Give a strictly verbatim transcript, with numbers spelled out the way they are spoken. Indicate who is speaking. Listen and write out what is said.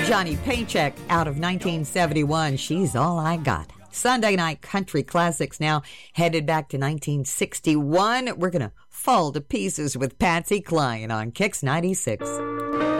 Speaker 1: Johnny Paycheck out of nineteen seventy-one, She's All I Got. Sunday Night Country Classics now, headed back to nineteen sixty-one. We're going to fall to pieces with Patsy Cline on Kix ninety-six.